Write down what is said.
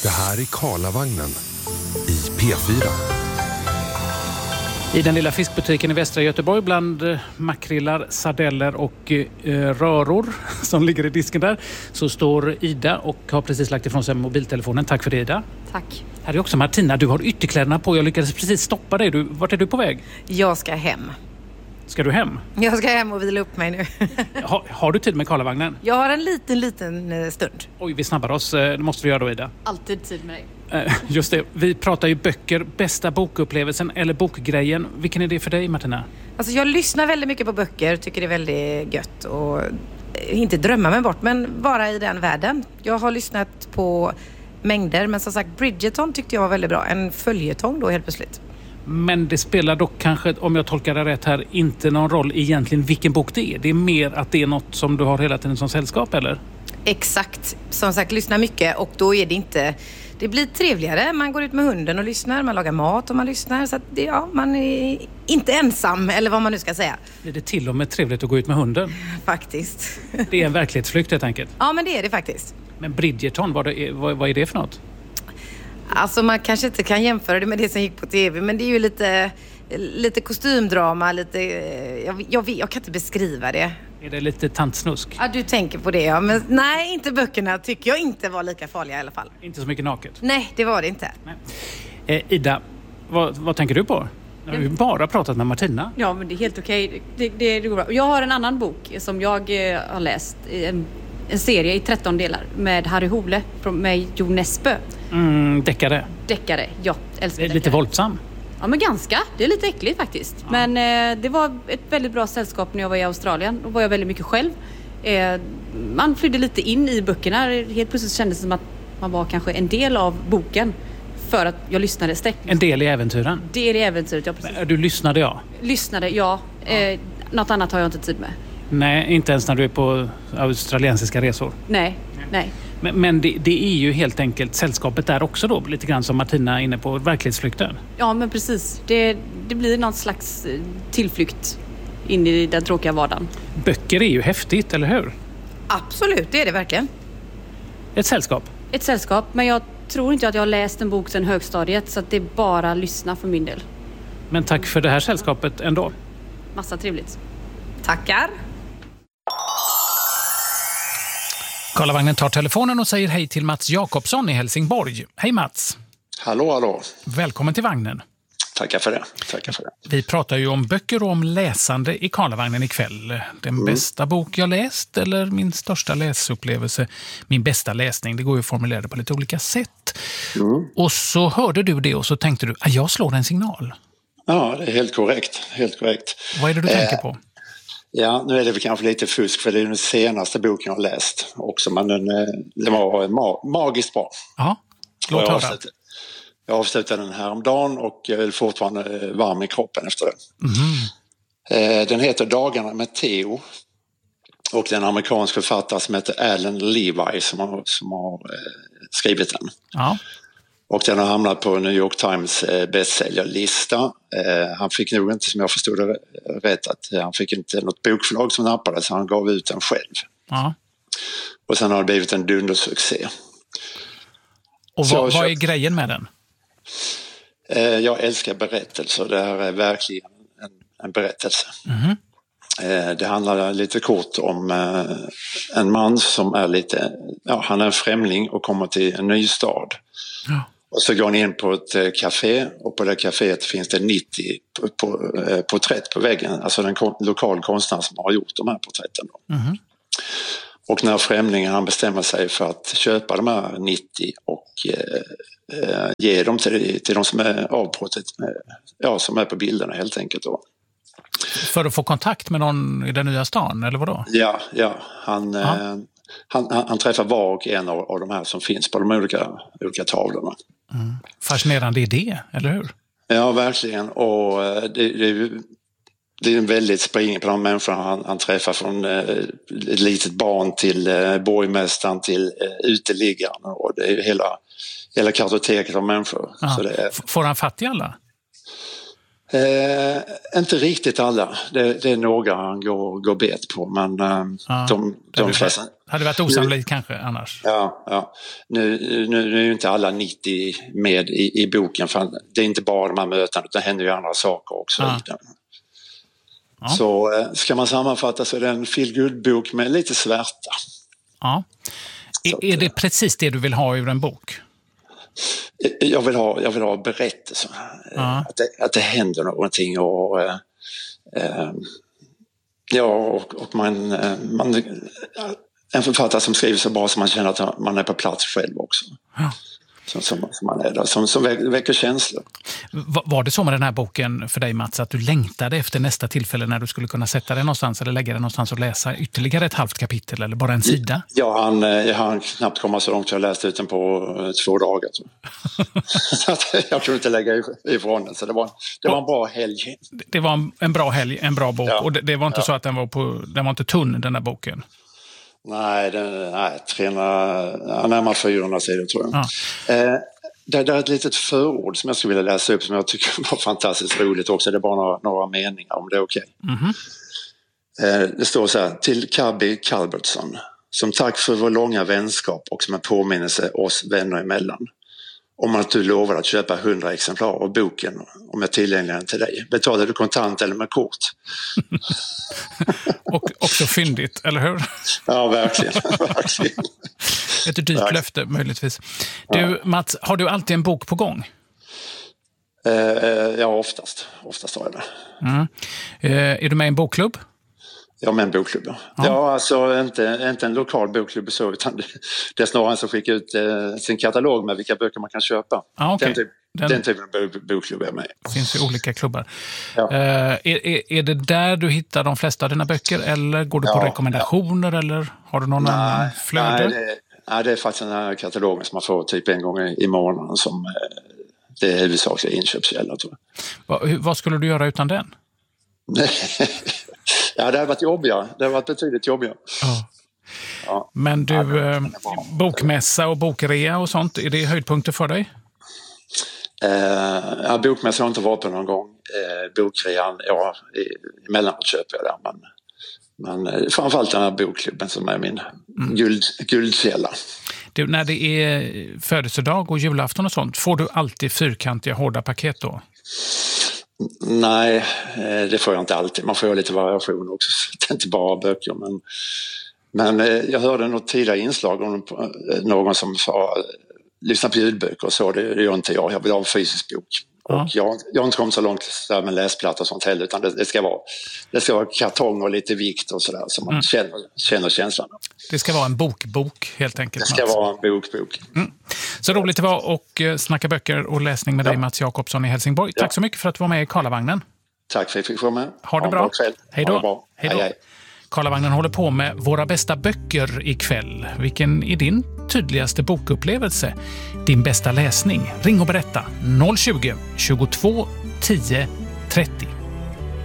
Det här är Karlavagnen i P4. I den lilla fiskbutiken i västra Göteborg bland makrillar, sardeller och röror som ligger i disken där så står Ida och har precis lagt ifrån sig mobiltelefonen. Tack för det, Ida. Tack. Här är också Martina. Du har ytterkläderna på. Jag lyckades precis stoppa dig. Vart är du på väg? Jag ska hem. Ska du hem? Jag ska hem och vila upp mig nu. Har du tid med Karlavagnen? Jag har en liten stund. Oj, vi snabbar oss. Det måste vi göra då, Ida. Alltid tid med dig. Just det. Vi pratar ju böcker. Bästa bokupplevelsen eller bokgrejen. Vilken är det för dig, Martina? Alltså jag lyssnar väldigt mycket på böcker. Tycker det är väldigt gött. Och inte drömma mig bort, men vara i den världen. Jag har lyssnat på mängder. Men som sagt, Bridgerton tyckte jag var väldigt bra. En följetong då helt plötsligt. Men det spelar dock kanske, om jag tolkar det rätt här, inte någon roll egentligen vilken bok det är. Det är mer att det är något som du har hela tiden som sällskap, eller? Exakt. Som sagt, lyssna mycket och då är det inte... Det blir trevligare. Man går ut med hunden och lyssnar. Man lagar mat och man lyssnar. Så att det, ja, man är inte ensam, eller vad man nu ska säga. Är det till och med trevligt att gå ut med hunden? Faktiskt. Det är en verklighetsflykt helt enkelt. Ja, men det är det faktiskt. Men Bridgerton, vad är det för något? Alltså man kanske inte kan jämföra det med det som gick på tv, men det är ju lite kostymdrama, lite... Jag kan inte beskriva det. Är det lite tantsnusk? Ja, du tänker på det, ja. Men nej, inte böckerna tycker jag inte var lika farliga i alla fall. Inte så mycket naket? Nej, det var det inte. Nej. Ida, vad tänker du på? Jag har ju bara pratat med Martina. Ja, men det är helt okej. Det går bra. Jag har en annan bok som jag har läst. En serie i 13 delar med Harry Hole med Jo Nesbø. Deckare, ja. Älskar deckare. Lite våldsam. Ja, men ganska. Det är lite äckligt faktiskt. Ja. Men det var ett väldigt bra sällskap när jag var i Australien. Då var jag väldigt mycket själv. Man flydde lite in i böckerna. Helt plötsligt kändes det som att man var kanske en del av boken. För att jag lyssnade sträckt. En del i äventyren? Del i äventyret, ja precis. Men, du lyssnade, ja? Lyssnade, ja. Något annat har jag inte tid med. Nej, inte ens när du är på australiensiska resor? Nej. Men det är ju helt enkelt sällskapet där också då, lite grann som Martina är inne på, verklighetsflykten. Ja, men precis. Det blir någon slags tillflykt in i den tråkiga vardagen. Böcker är ju häftigt, eller hur? Absolut, det är det verkligen. Ett sällskap? Ett sällskap, men jag tror inte att jag har läst en bok sedan högstadiet, så att det är bara lyssna för min del. Men tack för det här sällskapet ändå. Massa trevligt. Tackar. Karlavagnen tar telefonen och säger hej till Mats Jakobsson i Helsingborg. Hej Mats! Hallå. Välkommen till vagnen. Tackar för det. Vi pratar ju om böcker och om läsande i Karlavagnen ikväll. Den bästa bok jag läst eller min största läsupplevelse, min bästa läsning. Det går ju att formulera det på lite olika sätt. Och så hörde du det och så tänkte du, jag slår en signal. Ja, det är helt korrekt. Vad är det du tänker på? Ja, nu är det väl kanske lite fusk för det är den senaste boken jag har läst också, men den var magiskt bra. Ja, låt höra. Jag avslutade den här om dagen och jag är fortfarande varm i kroppen efter det. Den heter Dagarna med Theo och det är en amerikansk författare som heter Alan Levi som har skrivit den. Ja. Och den har hamnat på New York Times bästsäljarlista. Han fick nog inte, som jag förstod det rätt, att han fick inte något bokförlag som nappade, så han gav ut den själv. Ja. Och sen har det blivit en dundersuccé. Och vad är grejen med den? Jag älskar berättelser. Det här är verkligen en berättelse. Det handlar lite kort om en man som är han är en främling och kommer till en ny stad. Ja. Och så går han in på ett café och på det caféet finns det 90 porträtt på väggen. Alltså den lokal konstnär som har gjort de här porträtten. Och när främlingen han bestämmer sig för att köpa de här 90 och ge dem till de som är avporträtt, som är på bilderna helt enkelt då. För att få kontakt med någon i den nya stan, eller vadå? Ja. Han träffar var och en av de här som finns på de olika tavlorna. Fascinerande idé, eller hur? Ja, verkligen. Och det är en väldigt spridning på de människorna han träffar, från ett litet barn till borgmästaren till uteliggaren. Och det är hela kartoteket av människor. Så det är... Får han fatt i alla? Inte riktigt alla. Det är några han går bet på, men de flesta... Hade varit osannolikt kanske annars. Ja. Nu är ju inte alla 90 med i boken, för det är inte bara de här mötena, utan det händer ju andra saker också. Ja. Så ska man sammanfatta så är det en feel-good-bok med lite svärta. Ja. Är det precis det du vill ha ur en bok? Jag vill ha berättelser. Att det händer någonting och man en författare som skriver så bra som man känner att man är på plats själv också. Ja. Som man är där, som väcker känslor. Var det så med den här boken för dig, Mats, att du längtade efter nästa tillfälle när du skulle kunna sätta den någonstans eller lägga den någonstans och läsa ytterligare ett halvt kapitel eller bara en sida? Ja, jag hann knappt komma så långt. Jag läste ut den på 2 dagar. Så att jag kunde inte lägga ifrån den, så det var en bra helg. Det var en bra helg, en bra bok. Ja. Och det var inte så att den var inte tunn, den här boken? Nej, närmare 400 sidor tror jag. Ja. Det är ett litet förord som jag skulle vilja läsa upp som jag tycker var fantastiskt roligt också. Det är bara några meningar, om det är okej. Det står så här: till Cabby Calbertson, som tack för vår långa vänskap och som en påminnelse oss vänner emellan. Om att du lovade att köpa 100 exemplar av boken om jag tillgängliggör den till dig. Betalar du kontant eller med kort? Och också fyndigt, eller hur? Ja, verkligen. Ett dyrt löfte, möjligtvis. Du, Mats, har du alltid en bok på gång? Ja, oftast. Oftast har jag det. Är du med i en bokklubb? Ja, med en bokklubb. Ja, alltså inte en lokal bokklubb så, utan det är snarare som skickar ut sin katalog med vilka böcker man kan köpa. Okay. Den typen av bokklubb är med. Det finns ju olika klubbar. Ja. Är det där du hittar de flesta av dina böcker, eller går du på rekommendationer, eller har du någon annan flöde? Nej, det är faktiskt den här katalogen som man får typ en gång i månaden som det är huvudsakliga inköpskälla, tror jag. Vad skulle du göra utan den? Ja, det har varit jobbigare. Det har varit betydligt jobbigare. Ja. Men du, bokmässa och bokrea och sånt, är det höjdpunkter för dig? Bokmässa har jag inte varit på någon gång. Bokrean, emellanåt köper jag där. Men framförallt den här bokklubben som är min guldkälla. Du, när det är födelsedag och julafton och sånt, får du alltid fyrkantiga hårda paket då? Nej, det får jag inte alltid. Man får lite variation också. Det är inte bara böcker. Men jag hörde något tidigare inslag om någon som sa lyssna på ljudböcker och så. Det gör inte jag. Jag vill ha en fysisk bok. Och jag har inte kommit så långt där med läsplatta och sånt heller, utan det ska vara kartong och lite vikt och sådär, så man känner känslan. Det ska vara en bokbok helt enkelt. Det ska vara en bokbok. Så roligt det var att snacka böcker och läsning med dig, Mats Jakobsson i Helsingborg. Tack så mycket för att du var med i Karlavagnen. Tack för att jag fick vara med. Ha det bra. Hej då. Hej. Karlavagnen håller på med våra bästa böcker ikväll. Vilken är din tydligaste bokupplevelse? Din bästa läsning? Ring och berätta. 020 22 10 30.